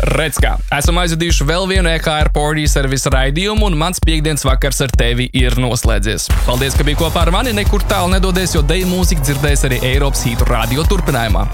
Redz kā, esam aizvadījuši vēl vienu EKR Party Service raidījumu, un mans piekdienas vakars ar tevi ir noslēdzies. Paldies, ka biji kopā ar mani, nekur tālu nedodies, jo deju mūziku dzirdēs arī Eiropas hītu radio turpinājumā.